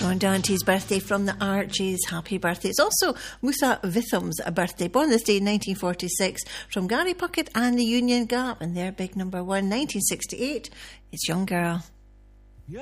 Sean Dante's birthday from the Archies. Happy birthday. It's also Musa Vitham's birthday, born this day in 1946, from Gary Puckett and the Union Gap, and their big number one, 1968. It's Young Girl.